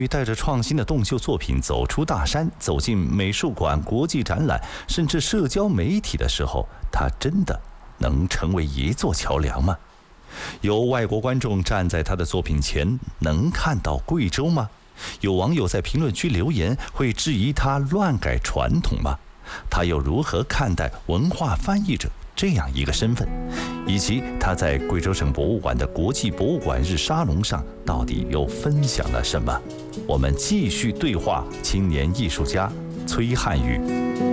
带着创新的动绣作品走出大山，走进美术馆、国际展览，甚至社交媒体的时候，他真的能成为一座桥梁吗？有外国观众站在他的作品前，能看到贵州吗？有网友在评论区留言，会质疑他乱改传统吗？他又如何看待文化翻译者这样一个身份，以及他在贵州省博物馆的国际博物馆日沙龙上到底又分享了什么？我们继续对话青年艺术家崔汉宇。